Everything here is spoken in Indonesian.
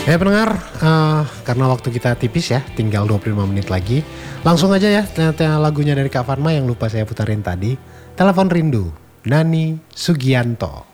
Ya pendengar, karena waktu kita tipis ya, tinggal 25 menit lagi. Langsung aja ya, ternyata lagunya dari Kak Fatma yang lupa saya putarin tadi. Telepon Rindu, Nani Sugianto.